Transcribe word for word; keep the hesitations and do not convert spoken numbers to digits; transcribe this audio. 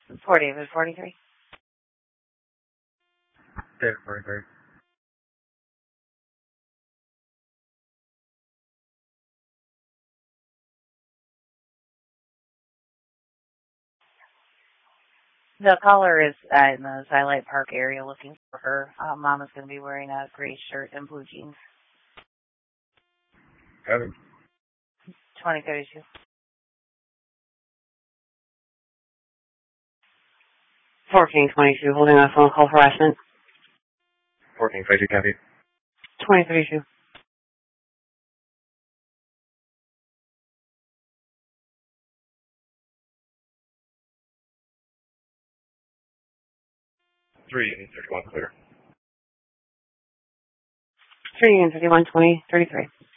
For David, forty-three. David, forty-three. The caller is uh, in the Xylite Park area looking for her. Uh, Mom is going to be wearing a gray shirt and blue jeans. Kevin. twenty thirty-two. fourteen twenty-two, holding a phone call harassment. fourteen twenty-two, copy. twenty thirty-two. three Union thirty-one, clear. three Union thirty-one, twenty thirty-three.